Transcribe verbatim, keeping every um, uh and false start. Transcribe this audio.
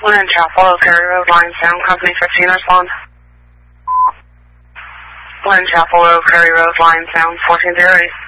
Lynn Chapel, Perry Road, line sound, company fifteen, respond. Lynn Chapel Road, Perry Road, line sound, fourteen zero eight.